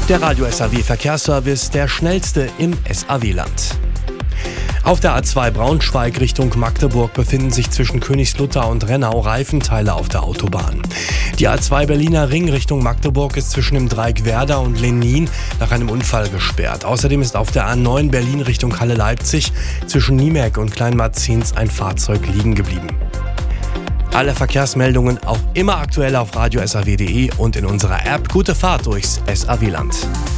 Der Radio SAW Verkehrsservice, der schnellste im SAW-Land. Auf der A2 Braunschweig Richtung Magdeburg befinden sich zwischen Königslutter und Rennau Reifenteile auf der Autobahn. Die A2 Berliner Ring Richtung Magdeburg ist zwischen dem Dreieck Werder und Lenin nach einem Unfall gesperrt. Außerdem ist auf der A9 Berlin Richtung Halle-Leipzig zwischen Niemek und Kleinmarzins ein Fahrzeug liegen geblieben. Alle Verkehrsmeldungen auch immer aktuell auf radiosaw.de und in unserer App. Gute Fahrt durchs SAW-Land.